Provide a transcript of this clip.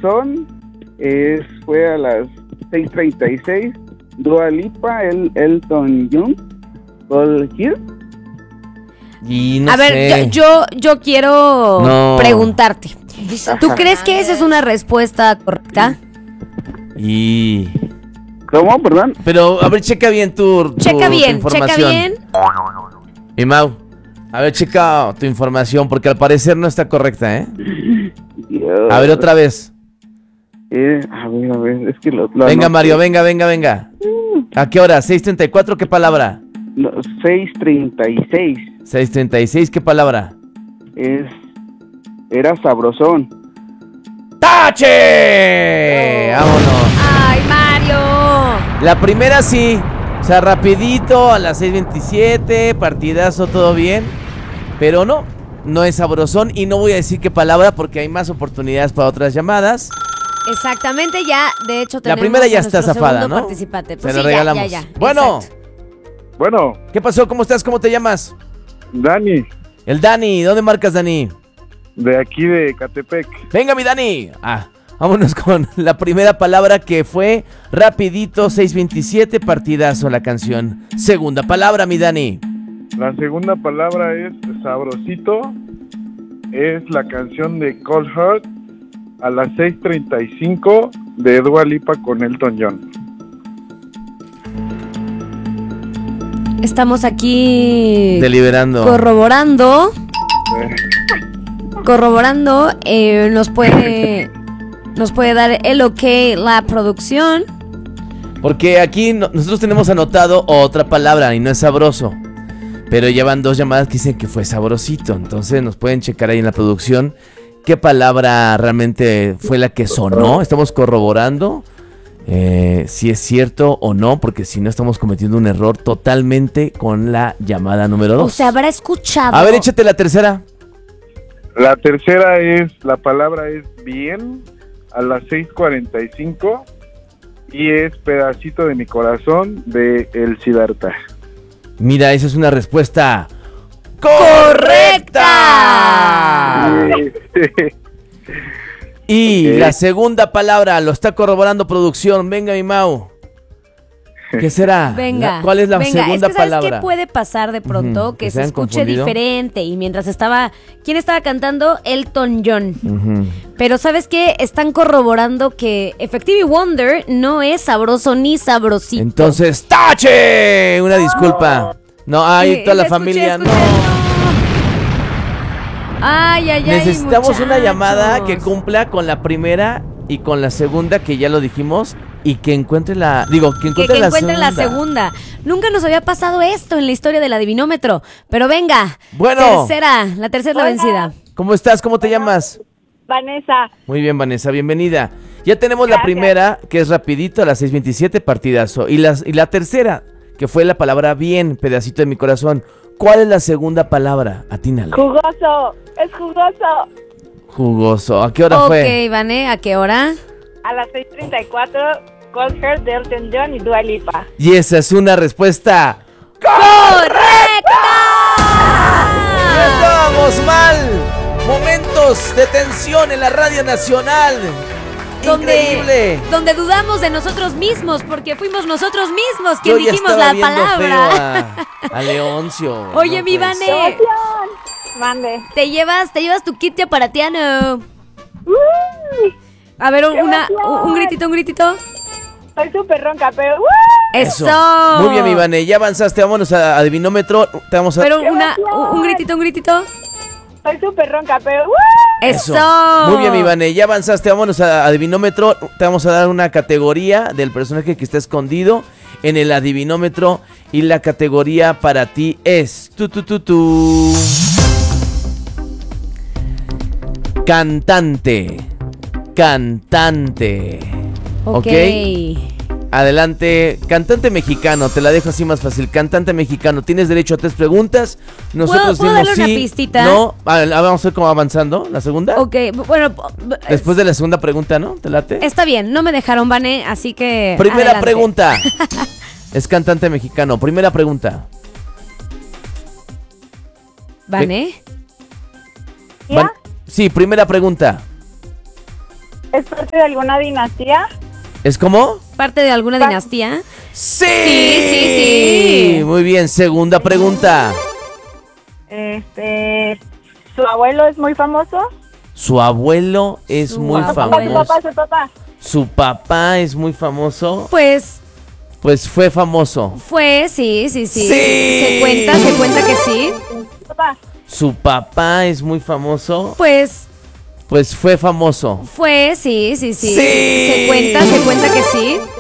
Sabrosón fue a las 6:36. Dua Lipa, Elton John, Paul Hill. Y no A ver, sé. yo quiero No. preguntarte. ¿Tú crees que esa es una respuesta correcta? Y... ¿Cómo? Perdón. Pero, a ver, checa bien tu Checa bien, información. checa bien. Y Mau, a ver, checa tu información, porque al parecer no está correcta, ¿eh? A ver, otra vez. A ver, es que lo Venga, anoté. Mario, venga. ¿A qué hora? ¿6:34? ¿Qué palabra? No, 6:36. 6:36, ¿qué palabra? Era Sabrosón. ¡Tache! ¡Vámonos! ¡Ay, Mario! La primera sí, o sea, rapidito, a las 6:27, partidazo, todo bien. Pero no es Sabrosón y no voy a decir qué palabra porque hay más oportunidades para otras llamadas. Exactamente, ya, de hecho, La tenemos primera ya a está nuestro zafada, segundo ¿no? participante. Se Pues la sí, regalamos. ya. Bueno, Exacto. Bueno, ¿qué pasó? ¿Cómo estás? ¿Cómo te llamas? Dani, El Dani, ¿dónde marcas, Dani? de aquí de Catepec. Venga, mi Dani. Vámonos con la primera palabra que fue rapidito, 6:27, partidazo la canción. Segunda palabra, mi Dani. La segunda palabra es Sabrosito. Es la canción de Cold Heart a las 6:35 de Dua Lipa con Elton John. Estamos aquí Deliberando. corroborando. Nos puede dar el ok la producción. Porque aquí nosotros tenemos anotado otra palabra y no es sabroso. Pero llevan 2 llamadas que dicen que fue sabrosito. Entonces nos pueden checar ahí en la producción qué palabra realmente fue la que sonó. Estamos corroborando si es cierto o no, porque si no estamos cometiendo un error totalmente con la llamada número 2. O sea, habrá escuchado. A ver, échate la tercera. La tercera la palabra es bien a las 6:45 y es Pedacito de mi corazón de El Siddhartha. Mira, esa es una respuesta correcta. Y la segunda palabra lo está corroborando producción. Venga, mi Mau. ¿Qué será? Venga. ¿Cuál es la venga, segunda es que ¿sabes palabra? qué puede pasar de pronto? Ujú, Que que se se han escuche confundido. diferente. Y mientras ¿quién estaba cantando? Elton John. Ujú. Pero ¿sabes qué? Están corroborando que Effective Wonder no es sabroso ni sabrosito. Entonces, ¡tache! Una disculpa. No, ahí toda la Escuché, familia, escuché, no. Ay, Necesitamos una muchachos. llamada que cumpla con la primera y con la segunda, que ya lo dijimos, y que encuentre la... Digo, que encuentre, Que encuentre la segunda. segunda. Nunca nos había pasado esto en la historia del adivinómetro. Pero venga, Bueno. la tercera es la vencida. ¿Cómo estás? ¿Cómo te llamas? Vanessa, Muy bien, Vanessa, bienvenida. Ya tenemos la Gracias. primera, que es rapidito, a las 6:27, partidazo. Y la tercera, que fue la palabra bien, pedacito de mi corazón. ¿Cuál es la segunda palabra? Atínale. jugoso, es jugoso. Jugoso. ¿A qué hora fue? Ok, Vane, ¿a qué hora? A las 6:34, Cold Heart de Elton John y Dua Lipa. Y esa es una respuesta... ¡Correcta! ¡No estábamos mal! Momentos de tensión en la Radio Nacional. Increíble. Donde dudamos de nosotros mismos, porque fuimos nosotros mismos Yo quien ya dijimos estaba la viendo palabra. feo a Leoncio. Oye, No mi puede Vane, ser. Mande. ¿te llevas tu kit de aparatiano? Uy, A ver, ¡Qué emoción! un gritito. soy súper ronca, pero ¡Eso! Muy bien, mi Vane, ya avanzaste. Vámonos a adivinómetro. Te vamos a... Pero ¡Qué emoción! un gritito. soy súper ronca, pero ¡Eso! Muy bien, mi Vane, ya avanzaste. Vámonos a adivinómetro. Te vamos a dar una categoría del personaje que está escondido en el adivinómetro. Y la categoría para ti es... Cantante. Ok. Adelante, cantante mexicano, te la dejo así más fácil. Cantante mexicano, tienes derecho a 3 preguntas. Nosotros ¿Puedo decimos darle una sí, pistita? no. Vamos a ver cómo avanzando. ¿La segunda? Ok, bueno, Después de la segunda pregunta, ¿no? ¿Te late? está bien, no me dejaron, Vane, así que Primera adelante. pregunta. Es cantante mexicano. Primera pregunta. ¿Vane? ¿ya? Sí, primera pregunta. ¿Es parte de alguna dinastía? ¿Es como? ¿Parte de alguna dinastía? ¡Sí! Sí. Muy bien, segunda pregunta. ¿Su abuelo es muy famoso? Su abuelo es Su muy abuelo. famoso. Su papá. Su papá es muy famoso. Pues Pues fue famoso. fue, sí. Sí. Se cuenta que sí. Su papá. Su papá es muy famoso. Pues Pues fue famoso. fue, sí. Sí. Se cuenta que sí.